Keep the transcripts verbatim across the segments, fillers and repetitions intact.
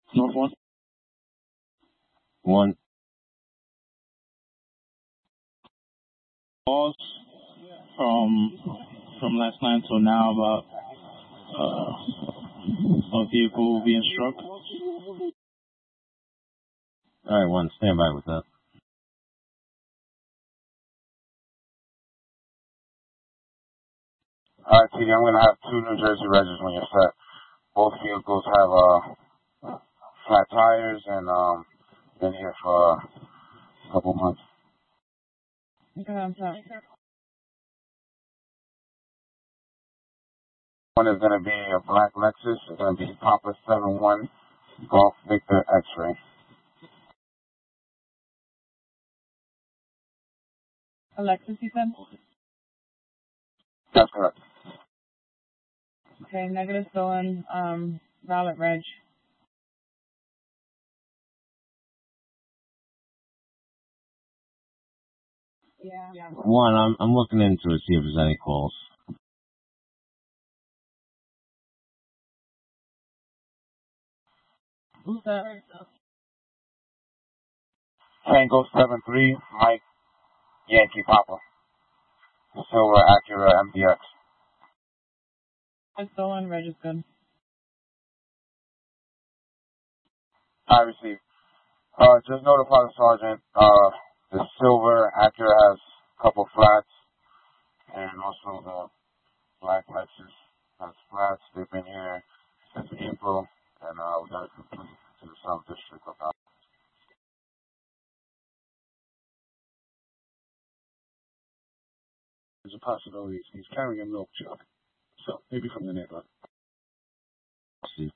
North one. One. Calls from from last night till now about uh, a vehicle being struck. All right, one. Stand by with that. All right, T D, I'm going to have two New Jersey residents when you're set. Both vehicles have uh, flat tires and um, been here for a couple months. Okay, I'm sorry. One is going to be a black Lexus. It's going to be Papa seven one Golf Victor X-Ray. Alexis, you said? That's correct. Okay, negative stolen, um, valid reg. Yeah. yeah. One, I'm I'm looking into it, see if there's any calls. Who's that? Tango seven three Mike Yankee Papa. Silver Acura M D X. Stolen reg is good. I received. Uh, just notify the sergeant. Uh, the silver Acura has a couple flats, and also the black Lexus has flats. They've been here since April, and uh, we got to complete to the South District of Alabama. There's a possibility he's carrying a milk jug, so maybe from the neighborhood. See.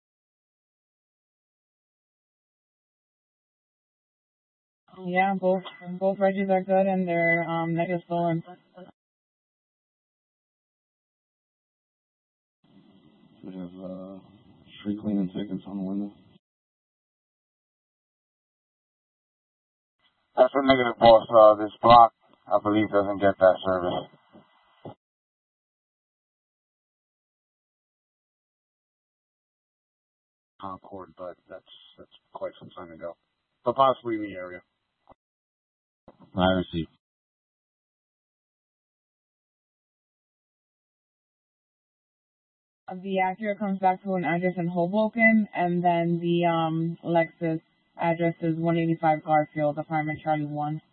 Yeah, both both regs are good and they're um negative stolen. We have uh, street cleaning tickets on the window. That's a negative, boss. Uh, this block, I believe, doesn't get that service. Concord, but that's that's quite some time ago. But possibly in the area. I received. The Acura comes back to an address in Hoboken, and then the um Lexus address is one eighty-five Garfield, apartment Charlie one.